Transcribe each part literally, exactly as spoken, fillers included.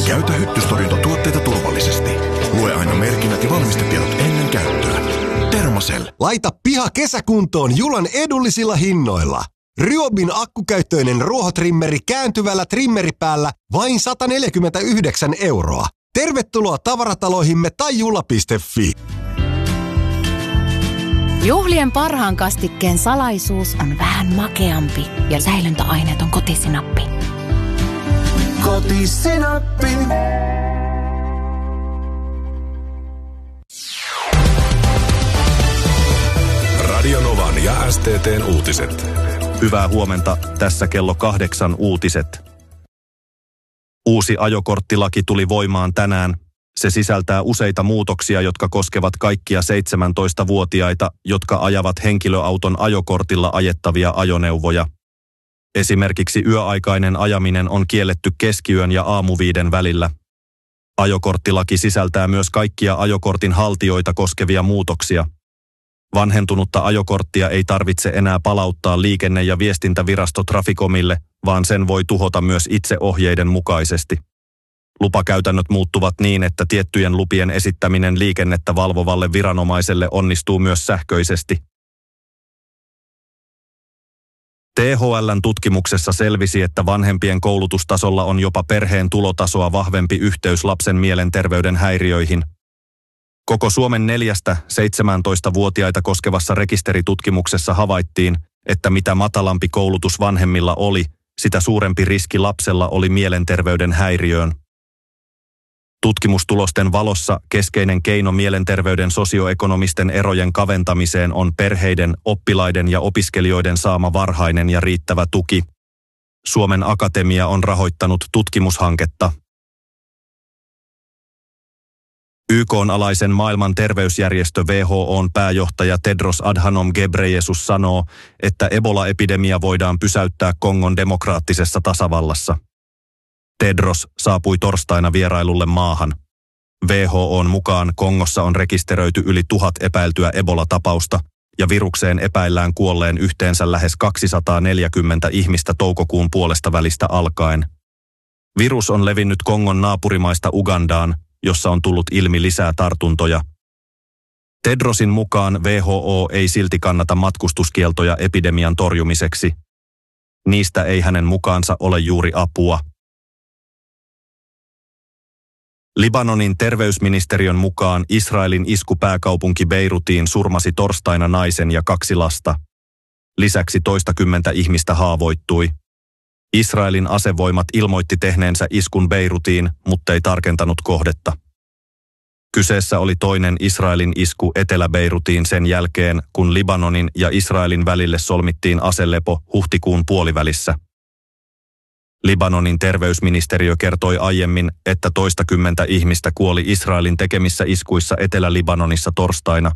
Käytä hyttystorjuntatuotteita turvallisesti. Lue aina merkinnät ja valmistetiedot ennen käyttöä. Thermacell. Laita piha kesäkuntoon Julan edullisilla hinnoilla. Ryobin akkukäyttöinen ruohotrimmeri kääntyvällä trimmeripäällä vain sata neljäkymmentäyhdeksän euroa. Tervetuloa tavarataloihimme tai jula piste fi. Juhlien parhaan kastikkeen salaisuus on vähän makeampi ja säilöntäaineet on kotisinappi. Kotisinappi. Radio Novan ja S T T:n uutiset. Hyvää huomenta, tässä kello kahdeksan uutiset. Uusi ajokorttilaki tuli voimaan tänään. Se sisältää useita muutoksia, jotka koskevat kaikkia seitsemäntoistavuotiaita, jotka ajavat henkilöauton ajokortilla ajettavia ajoneuvoja. Esimerkiksi yöaikainen ajaminen on kielletty keskiyön ja aamuviiden välillä. Ajokorttilaki sisältää myös kaikkia ajokortin haltijoita koskevia muutoksia. Vanhentunutta ajokorttia ei tarvitse enää palauttaa liikenne- ja viestintävirasto Traficomille, vaan sen voi tuhota myös itse ohjeiden mukaisesti. Lupakäytännöt muuttuvat niin, että tiettyjen lupien esittäminen liikennettä valvovalle viranomaiselle onnistuu myös sähköisesti. T H L:n tutkimuksessa selvisi, että vanhempien koulutustasolla on jopa perheen tulotasoa vahvempi yhteys lapsen mielenterveyden häiriöihin. Koko Suomen neljästä seitsemäntoistavuotiaita koskevassa rekisteritutkimuksessa havaittiin, että mitä matalampi koulutus vanhemmilla oli, sitä suurempi riski lapsella oli mielenterveyden häiriöön. Tutkimustulosten valossa keskeinen keino mielenterveyden sosioekonomisten erojen kaventamiseen on perheiden, oppilaiden ja opiskelijoiden saama varhainen ja riittävä tuki. Suomen Akatemia on rahoittanut tutkimushanketta. Y K:n alaisen maailman terveysjärjestö W H O:n pääjohtaja Tedros Adhanom Ghebreyesus sanoo, että Ebola-epidemia voidaan pysäyttää Kongon demokraattisessa tasavallassa. Tedros saapui torstaina vierailulle maahan. W H O:n mukaan Kongossa on rekisteröity yli tuhat epäiltyä Ebola-tapausta ja virukseen epäillään kuolleen yhteensä lähes kaksisataaneljäkymmentä ihmistä toukokuun puolesta välistä alkaen. Virus on levinnyt Kongon naapurimaista Ugandaan, jossa on tullut ilmi lisää tartuntoja. Tedrosin mukaan W H O ei silti kannata matkustuskieltoja epidemian torjumiseksi. Niistä ei hänen mukaansa ole juuri apua. Libanonin terveysministeriön mukaan Israelin isku pääkaupunki Beirutiin surmasi torstaina naisen ja kaksi lasta. Lisäksi toistakymmentä ihmistä haavoittui. Israelin asevoimat ilmoitti tehneensä iskun Beirutiin, mutta ei tarkentanut kohdetta. Kyseessä oli toinen Israelin isku Etelä-Beirutiin sen jälkeen, kun Libanonin ja Israelin välille solmittiin aselepo huhtikuun puolivälissä. Libanonin terveysministeriö kertoi aiemmin, että toistakymmentä ihmistä kuoli Israelin tekemissä iskuissa Etelä-Libanonissa torstaina.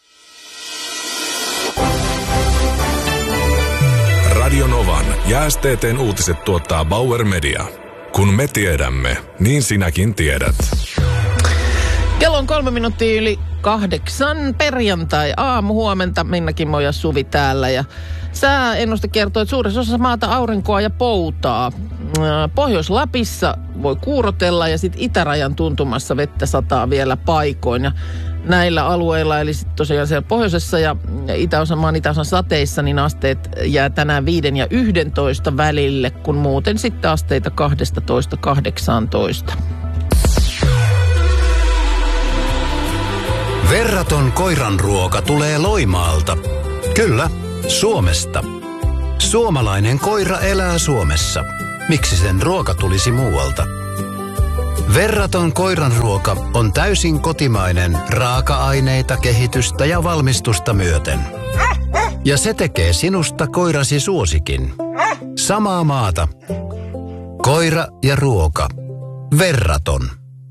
Radio Novan ja S T T:n uutiset tuottaa Bauer Media. Kun me tiedämme, niin sinäkin tiedät. Kello on kolme minuuttia yli kahdeksan, perjantai aamu, huomenta. Minna Kimmo ja Suvi täällä. Ja sääennuste kertoo, että suuressa osassa maata aurinkoa ja poutaa. Pohjois-Lapissa voi kuurotella ja sitten itärajan tuntumassa vettä sataa vielä paikoin. Ja näillä alueilla, eli sitten tosiaan siellä pohjoisessa ja itäosan maan itäosan sateissa, niin asteet jää tänään viiden ja yhdentoista välille, kun muuten sitten asteita kaksitoista kahdeksantoista. Verraton koiranruoka tulee Loimaalta. Kyllä, Suomesta. Suomalainen koira elää Suomessa. Miksi sen ruoka tulisi muualta? Verraton koiranruoka on täysin kotimainen raaka-aineita, kehitystä ja valmistusta myöten. Ja se tekee sinusta koirasi suosikin. Samaa maata. Koira ja ruoka. Verraton.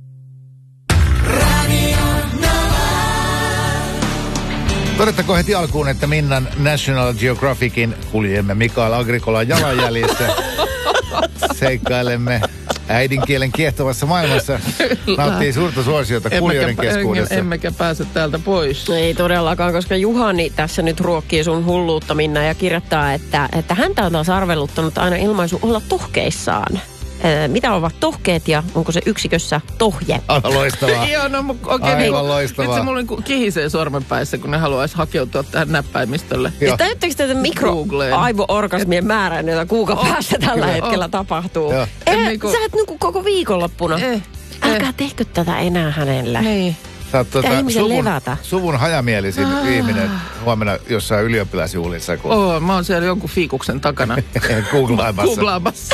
Todettakoon heti alkuun, että Minnan National Geographicin kuljemme Mikael Agricolan jalanjäljissä. Seikkailemme äidinkielen kiehtovassa maailmassa. Nauttii suurta suosiota kuulijoiden keskuudessa. Emmekä pääse täältä pois. Ei todellakaan, koska Juhani tässä nyt ruokkii sun hulluutta, Minna, ja kirjoittaa, että, että häntä on taas arveluttanut aina ilmaisu olla tuhkeissaan. mitä ovat tohkeet ja onko se yksikössä tohje? Aivan loistavaa. Joo, no oikein Aivan niin, loistavaa. nyt se mulla niin kihisee sormenpäissä, kun ne haluaisi hakeutua tähän näppäimistölle. Ja tajutteko tätä mikroaivo-orgasmien määrää, jota kuukauden Oh, päässä tällä kyllä, hetkellä oh. tapahtuu? Joo. Eh, Niinku- sä et nuku koko viikonloppuna. Eh, Älkää eh. tehkö tätä enää hänellä. Niin. Sä oot tuota, ihmisen suvun, levätä. suvun hajamielisin ah. ihminen huomenna jossain ylioppilasjuhlissa, kun Oo, mä oon siellä jonkun fiikuksen takana. googlaamassa. Googlaamassa.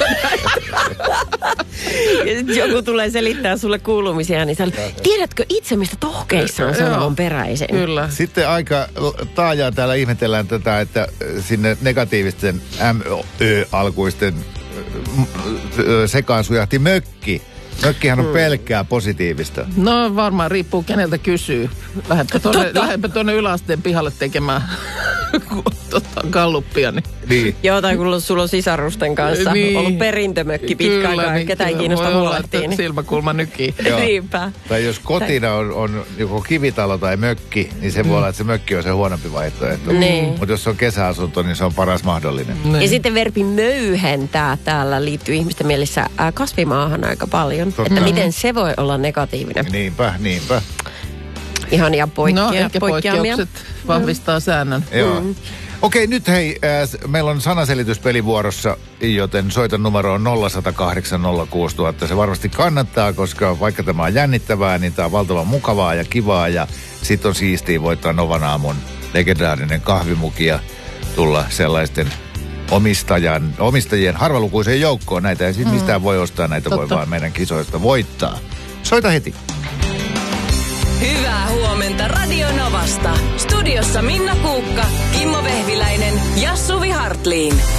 Ja sit joku tulee selittää sulle kuulumisia, niin sä olet, tiedätkö itse, mistä tohkeissa on sana on peräisin? Kyllä. Sitten aika taajaa täällä ihmetellään tätä, että sinne negatiivisten M Ö-alkuisten sekaan sujahti mökki. Mökkihän on pelkkää positiivista. No varmaan riippuu keneltä kysyy. Lähdepä tuonne, lähdepä tuonne yläasteen pihalle tekemään tota, galluppia. Niin. Niin. Joo, tai kun sulla on sisarusten kanssa Niin. ollut perintömökki pitkä aikaa, niin, ketään ei kiinnosta voi olla, huolehtia. että Niin. silmäkulma nykii. Joo. Niinpä. Tai jos kotina on, on joko kivitalo tai mökki, niin se voi olla, että se mökki on se huonompi vaihtoehto. Niin. Mutta jos se on kesäasunto, niin se on paras mahdollinen. Niin. Ja sitten verbi möyhentää täällä liittyy ihmisten mielessä ää, kasvimaahan aika paljon. Totta. Että miten se voi olla negatiivinen. Niinpä, niinpä. Ihania poikkia, No ehkä poikkeamia. poikkeukset vahvistaa säännön. Joo. Okei, nyt hei, äh, meillä on sanaselityspeli vuorossa, joten soita numeroon nolla yksi nolla kahdeksan nolla kuusi nolla nolla nolla. Se varmasti kannattaa, koska vaikka tämä on jännittävää, niin tämä on valtavan mukavaa ja kivaa. Ja sitten on siistiä voittaa Novan aamun legendaarinen kahvimuki ja tulla sellaisten omistajan, omistajien harvalukuiseen joukkoon. Näitä ei siis mistään voi ostaa, näitä Totta. voi vaan meidän kisoista voittaa. Soita heti. Hyvää huomenta Radio Novasta. Studiossa Minna Kuukka, Kimmo Vehviläinen ja Suvi Hartliin.